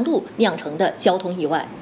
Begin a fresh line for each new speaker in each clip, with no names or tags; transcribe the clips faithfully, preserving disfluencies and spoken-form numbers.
上路酿成的交通意外。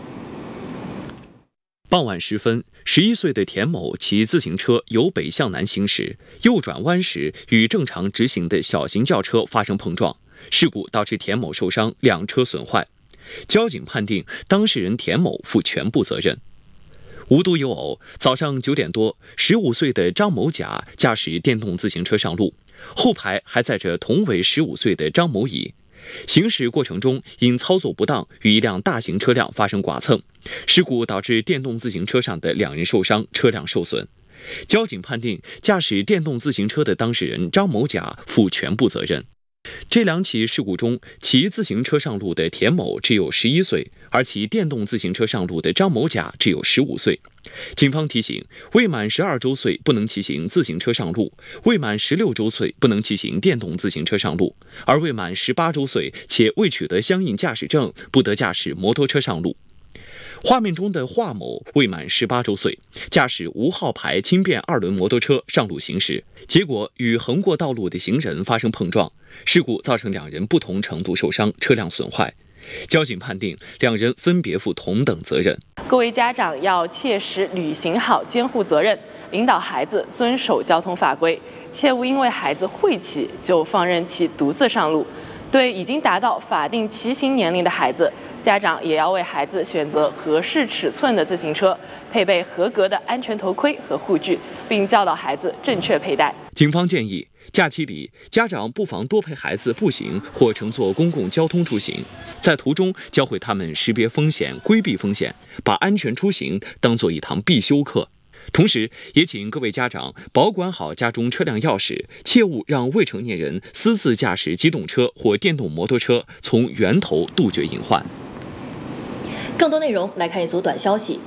傍晚时分，十一岁的田某骑自行车由北向南行驶，右转弯时与正常直行的小型轿车发生碰撞，事故导致田某受伤，两车损坏。交警判定当事人田某负全部责任。无独有偶，早上九点多，十五岁的张某甲驾驶电动自行车上路，后排还载着同为十五岁的张某乙。行驶过程中，因操作不当，与一辆大型车辆发生剐蹭，事故导致电动自行车上的两人受伤，车辆受损。交警判定驾驶电动自行车的当事人张某甲负全部责任。这两起事故中，骑自行车上路的田某只有十一岁，而骑电动自行车上路的张某甲只有十五岁。警方提醒，未满十二周岁不能骑行自行车上路，未满十六周岁不能骑行电动自行车上路，而未满十八周岁且未取得相应驾驶证，不得驾驶摩托车上路。画面中的华某未满十八周岁，驾驶无号牌轻便二轮摩托车上路行驶，结果与横过道路的行人发生碰撞，事故造成两人不同程度受伤，车辆损坏。交警判定两人分别负同等责任。
各位家长要切实履行好监护责任，引导孩子遵守交通法规，切勿因为孩子会骑就放任其独自上路。对已经达到法定骑行年龄的孩子，家长也要为孩子选择合适尺寸的自行车，配备合格的安全头盔和护具，并教导孩子正确佩戴。
警方建议，假期里家长不妨多陪孩子步行或乘坐公共交通出行，在途中教会他们识别风险、规避风险，把安全出行当作一堂必修课。同时，也请各位家长保管好家中车辆钥匙，切勿让未成年人私自驾驶机动车或电动摩托车，从源头杜绝隐患。
更多内容来看一组短消息。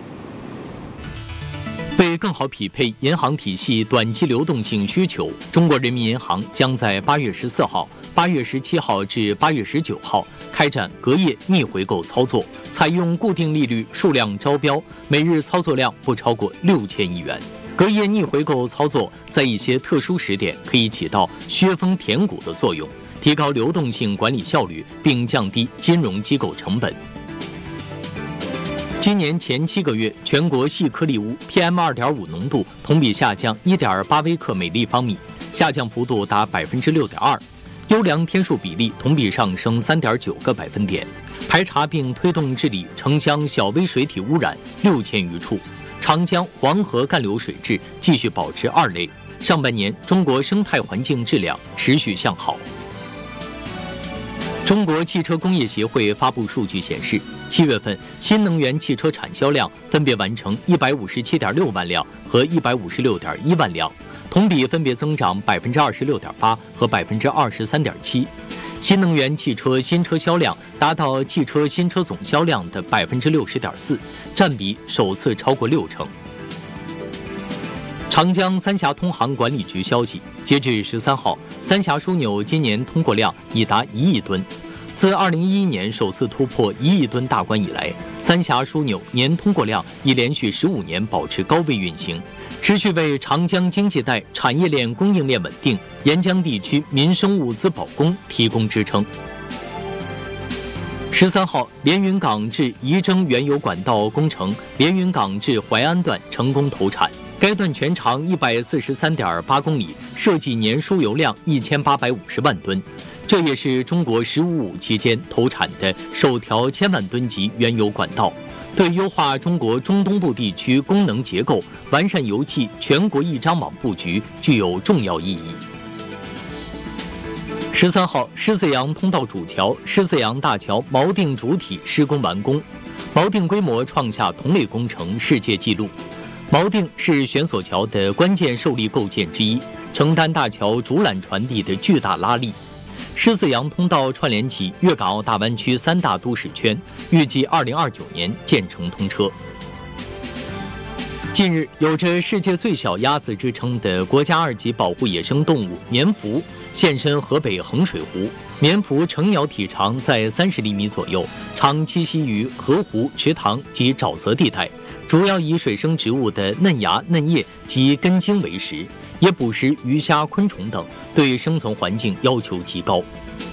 为更好匹配银行体系短期流动性需求，中国人民银行将在八月十四号、八月十七号至八月十九号开展隔夜逆回购操作，采用固定利率数量招标，每日操作量不超过六千亿元。隔夜逆回购操作在一些特殊时点可以起到削峰填谷的作用，提高流动性管理效率，并降低金融机构成本。今年前七个月，全国细颗粒物 P M 二点五 浓度同比下降一点八微克每立方米，下降幅度达百分之六点二，优良天数比例同比上升三点九个百分点。排查并推动治理城乡小微水体污染六千余处，长江、黄河干流水质继续保持二类。上半年，中国生态环境质量持续向好。中国汽车工业协会发布数据显示，七月份新能源汽车产销量分别完成一百五十七点六万辆和一百五十六点一万辆，同比分别增长百分之二十六点八和百分之二十三点七。新能源汽车新车销量达到汽车新车总销量的百分之六十点四，占比首次超过六成。长江三峡通航管理局消息，截至十三号，三峡枢纽今年通过量已达一亿吨。自二零一一年首次突破一亿吨大关以来，三峡枢纽年通过量已连续十五年保持高位运行，持续为长江经济带产业链供应链稳定、沿江地区民生物资保供提供支撑。十三号，连云港至仪征原油管道工程连云港至淮安段成功投产，该段全长一百四十三点八公里，设计年输油量一千八百五十万吨。这也是中国“十五五”期间投产的首条千万吨级原油管道，对优化中国中东部地区功能结构、完善油气全国一张网布局具有重要意义。十三号，狮子洋通道主桥狮子洋大桥锚定主体施工完工，锚定规模创下同类工程世界纪录。锚定是悬索桥的关键受力构件之一，承担大桥主缆传递的巨大拉力。狮子洋通道串联起粤港澳大湾区三大都市圈，预计二零二九年建成通车。近日，有着世界最小鸭子之称的国家二级保护野生动物棉蝮现身河北衡水湖。棉蝮成鸟体长在三十厘米左右，常栖息于河湖、池塘及沼泽地带，主要以水生植物的嫩芽、嫩叶及根茎为食，也捕食鱼虾、昆虫等，对生存环境要求极高。